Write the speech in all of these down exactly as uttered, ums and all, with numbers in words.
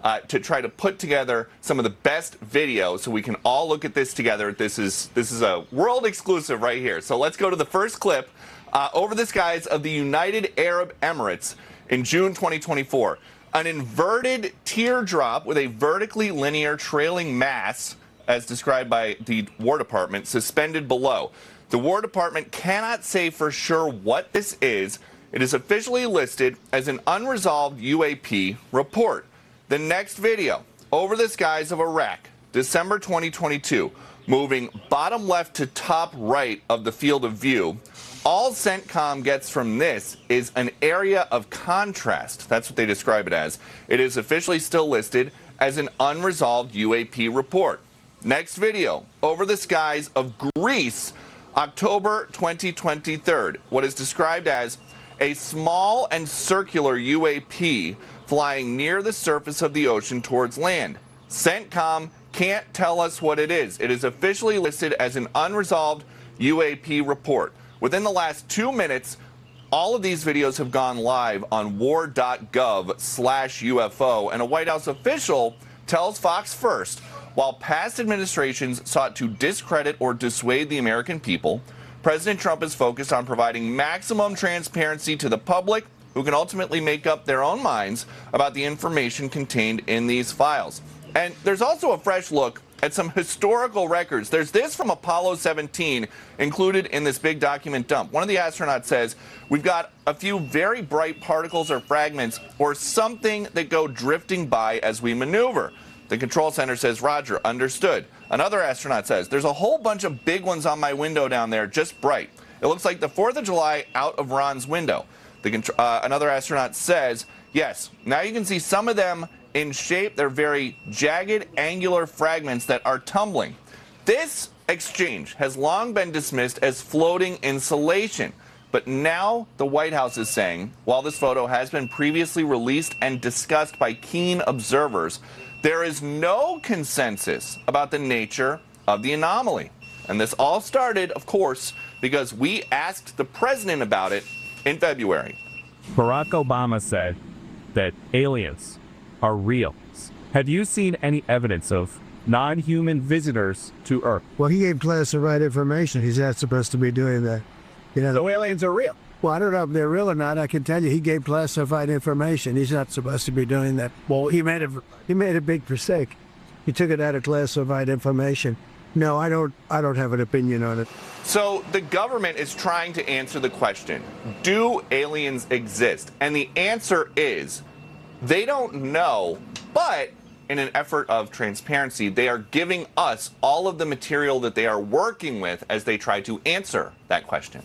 uh, to try to put together some of the best videos so we can all look at this together. This is this is a world exclusive right here. So let's go to the first clip. Uh, over the skies of the United Arab Emirates in June twenty twenty-four. An inverted teardrop with a vertically linear trailing mass, as described by the War Department, suspended below. The War Department cannot say for sure what this is. It is officially listed as an unresolved U A P report. The next video, over the skies of Iraq, December twenty twenty-two, moving bottom left to top right of the field of view. All CENTCOM gets from this is an area of contrast. That's what they describe it as. It is officially still listed as an unresolved U A P report. Next video, over the skies of Greece, October twenty twenty-three. What is described as a small and circular U A P flying near the surface of the ocean towards land. CENTCOM can't tell us what it is. It is officially listed as an unresolved U A P report. Within the last two minutes, all of these videos have gone live on war dot gov slash U F O, and a White House official tells Fox First, while past administrations sought to discredit or dissuade the American people, President Trump is focused on providing maximum transparency to the public, who can ultimately make up their own minds about the information contained in these files. And there's also a fresh look at some historical records. There's this from Apollo seventeen included in this big document dump. One of the astronauts says, we've got a few very bright particles or fragments or something that go drifting by as we maneuver. The control center says, Roger, understood. Another astronaut says, there's a whole bunch of big ones on my window down there, just bright. It looks like the fourth of July out of Ron's window. The, uh, another astronaut says, yes, now you can see some of them in shape. They're very jagged, angular fragments that are tumbling. This exchange has long been dismissed as floating insulation. But now the White House is saying, while this photo has been previously released and discussed by keen observers, there is no consensus about the nature of the anomaly. And this all started, of course, because we asked the president about it in February. Barack Obama said that aliens are real. Have you seen any evidence of non-human visitors to Earth? Well, he gave classified information. He's not supposed to be doing that. You know, So aliens are real. well, I don't know if they're real or not. I can tell you he gave classified information. He's not supposed to be doing that. Well, he made a, he made a big mistake. He took it out of classified information. No, I don't, I don't have an opinion on it. So the government is trying to answer the question, do aliens exist? And the answer is, they don't know, but in an effort of transparency, they are giving us all of the material that they are working with as they try to answer that question.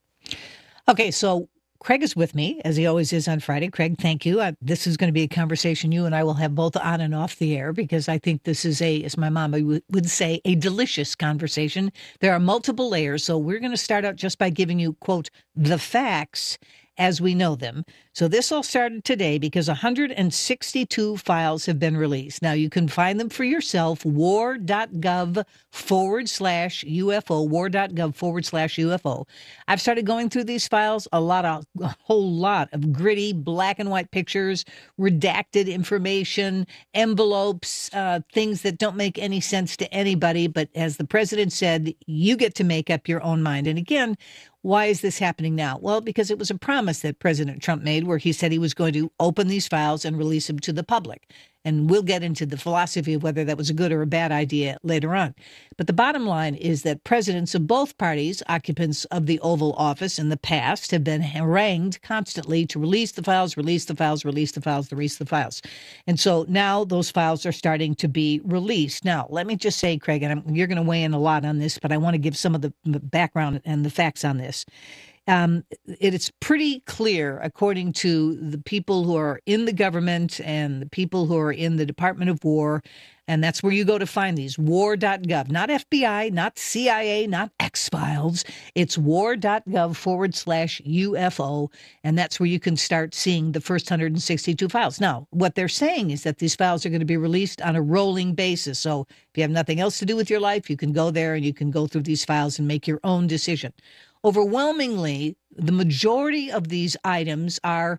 Okay, so Craig is with me, as he always is on Friday. Craig, thank you. Uh, this is going to be a conversation you and I will have both on and off the air, because I think this is a, as my mama w- would say, a delicious conversation. There are multiple layers, so we're going to start out just by giving you, quote, the facts as we know them. So this all started today because one hundred sixty-two files have been released. Now you can find them for yourself, war dot gov forward slash UFO, war dot gov forward slash UFO. I've started going through these files, a lot of, a whole lot of gritty black and white pictures, redacted information, envelopes, uh, things that don't make any sense to anybody. But as the president said, you get to make up your own mind. And again, why is this happening now? Well, because it was a promise that President Trump made where he said he was going to open these files and release them to the public. And we'll get into the philosophy of whether that was a good or a bad idea later on. But the bottom line is that presidents of both parties, occupants of the Oval Office in the past, have been harangued constantly to release the files, release the files, release the files, release the files. And so now those files are starting to be released. Now, let me just say, Craig, and I'm, you're going to weigh in a lot on this, but I want to give some of the background and the facts on this. Um, it is pretty clear, according to the people who are in the government and the people who are in the Department of War, and that's where you go to find these, war dot gov, not F B I, not C I A, not X-Files. It's war dot gov forward slash U F O, and that's where you can start seeing the first one hundred sixty-two files. Now, what they're saying is that these files are going to be released on a rolling basis. So if you have nothing else to do with your life, you can go there and you can go through these files and make your own decision. Overwhelmingly, the majority of these items are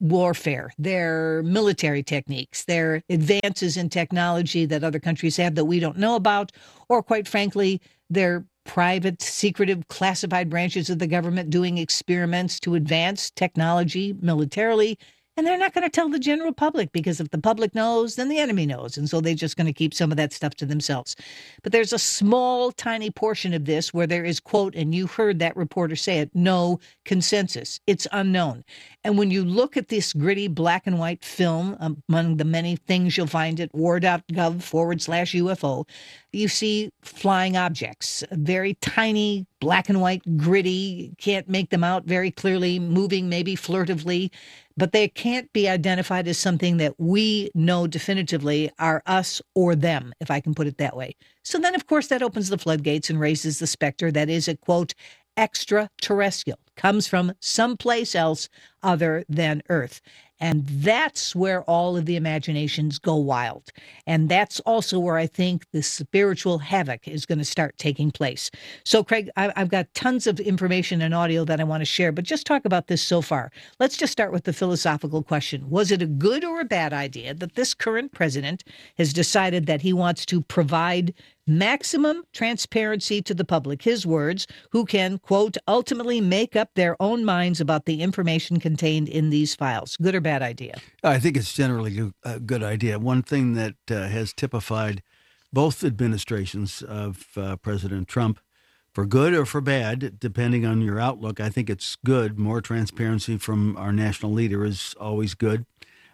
warfare, their military techniques, their advances in technology that other countries have that we don't know about, or quite frankly, their private, secretive, classified branches of the government doing experiments to advance technology militarily. And they're not going to tell the general public, because if the public knows, then the enemy knows. And so they're just going to keep some of that stuff to themselves. But there's a small, tiny portion of this where there is, quote, and you heard that reporter say it, no consensus. It's unknown. And when you look at this gritty black and white film, among the many things you'll find at war.gov forward slash UFO, you see flying objects, very tiny, black and white, gritty, can't make them out very clearly, moving maybe furtively, but they can't be identified as something that we know definitively are us or them, if I can put it that way. So then, of course, that opens the floodgates and raises the specter that is a, quote, extraterrestrial, comes from someplace else other than Earth. And that's where all of the imaginations go wild. And that's also where I think the spiritual havoc is going to start taking place. So, Craig, I've got tons of information and audio that I want to share, but just talk about this so far. Let's just start with the philosophical question. Was it a good or a bad idea that this current president has decided that he wants to provide maximum transparency to the public, his words, who can, quote, ultimately make up their own minds about the information contained in these files? Good or bad idea? I think it's generally a good idea. One thing that uh, has typified both administrations of uh, President Trump, for good or for bad, depending on your outlook, I think it's good. More transparency from our national leader is always good.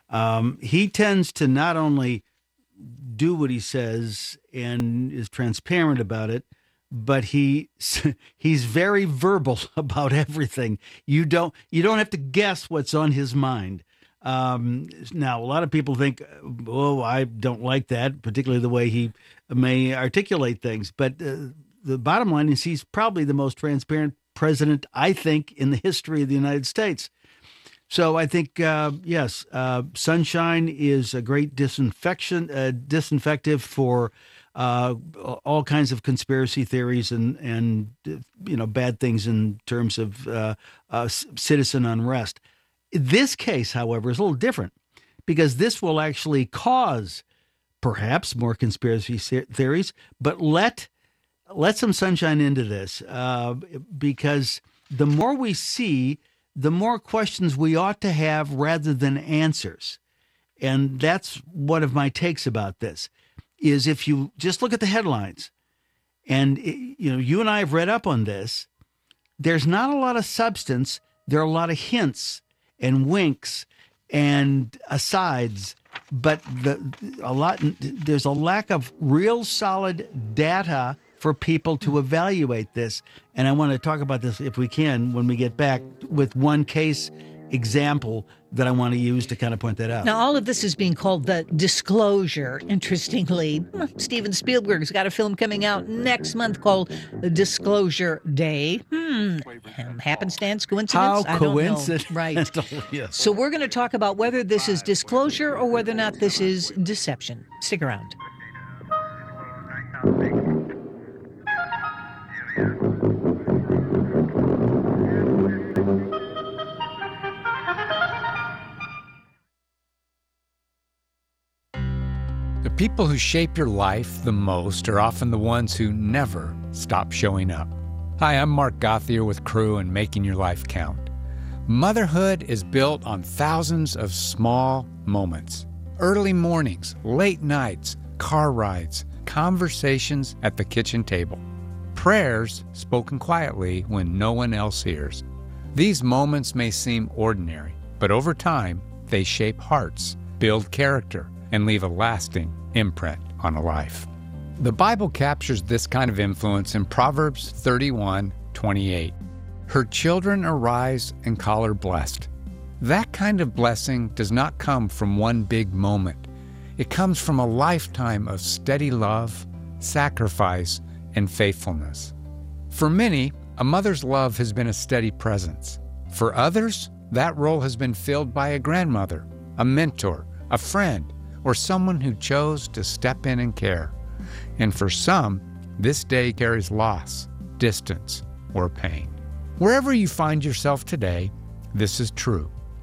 Um, he tends to not only do what he says and is transparent about it, but he he's very verbal about everything. You don't you don't have to guess what's on his mind. Um, now, a lot of people think, oh, I don't like that, particularly the way he may articulate things. But uh, the bottom line is he's probably the most transparent president, I think, in the history of the United States. So I think, uh, yes, uh, sunshine is a great disinfection, uh, disinfective for uh, all kinds of conspiracy theories and, and you know, bad things in terms of uh, uh, citizen unrest. This case, however, is a little different because this will actually cause perhaps more conspiracy theories, but let let some sunshine into this uh, because the more we see, the more questions we ought to have rather than answers. And that's one of my takes about this, is if you just look at the headlines, and you know, you and I have read up on this, there's not a lot of substance. There are a lot of hints and winks and asides, but the, a lot there's a lack of real solid data for people to evaluate this. And I want to talk about this, if we can, when we get back, with one case example that I want to use to kind of point that out. Now, all of this is being called the disclosure. Interestingly, Steven Spielberg's got a film coming out next month called The Disclosure Day. Hmm. Happenstance, coincidence? How I don't coincidental. know. Right. Yes. So we're going to talk about whether this is disclosure or whether or not this is deception. Stick around. The people who shape your life the most are often the ones who never stop showing up. Hi, I'm Mark Gauthier with Crew and Making Your Life Count. Motherhood is built on thousands of small moments. Early mornings, late nights, car rides, conversations at the kitchen table. Prayers spoken quietly when no one else hears. These moments may seem ordinary, but over time, they shape hearts, build character, and leave a lasting imprint on a life. The Bible captures this kind of influence in Proverbs thirty-one twenty-eight. Her children arise and call her blessed. That kind of blessing does not come from one big moment. It comes from a lifetime of steady love, sacrifice, and faithfulness. For many, a mother's love has been a steady presence. For others, that role has been filled by a grandmother, a mentor, a friend, or someone who chose to step in and care. And for some, this day carries loss, distance, or pain. Wherever you find yourself today, this is true.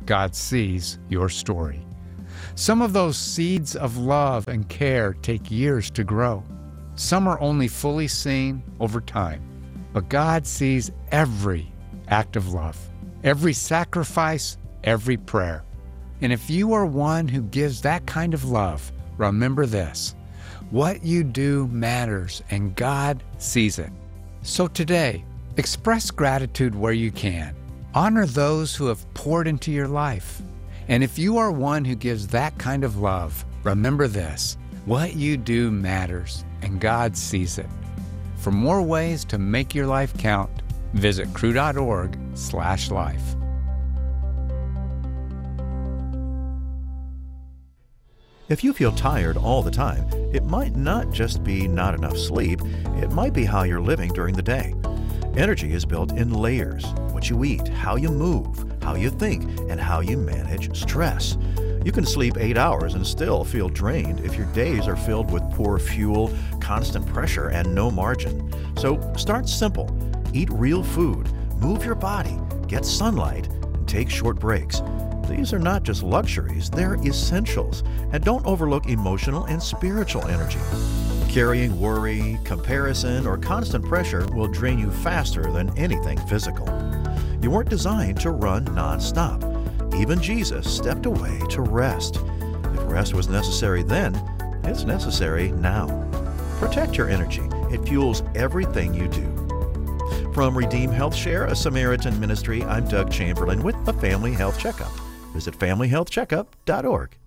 God sees your story. Some of those seeds of love and care take years to grow. Some are only fully seen over time. But God sees every act of love, every sacrifice, every prayer. And if you are one who gives that kind of love, remember this: what you do matters, and God sees it. So today, express gratitude where you can. Honor those who have poured into your life. And if you are one who gives that kind of love, remember this: what you do matters, and God sees it. For more ways to make your life count, visit cru dot org slash life. If you feel tired all the time, it might not just be not enough sleep, it might be how you're living during the day. Energy is built in layers: what you eat, how you move, how you think, and how you manage stress. You can sleep eight hours and still feel drained if your days are filled with poor fuel, constant pressure, and no margin. So start simple. Eat real food, move your body, get sunlight, and take short breaks. These are not just luxuries, they're essentials. And don't overlook emotional and spiritual energy. Carrying worry, comparison, or constant pressure will drain you faster than anything physical. You weren't designed to run non-stop. Even Jesus stepped away to rest. If rest was necessary then, it's necessary now. Protect your energy. It fuels everything you do. From Redeem Health Share, a Samaritan ministry, I'm Doug Chamberlain with a Family Health Checkup. Visit family health checkup dot org.